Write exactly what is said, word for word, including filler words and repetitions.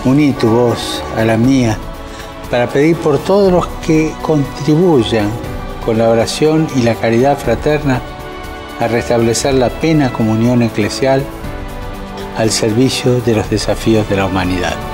Uní tu voz a la mía para pedir por todos los que contribuyan con la oración y la caridad fraterna a restablecer la plena comunión eclesial al servicio de los desafíos de la humanidad.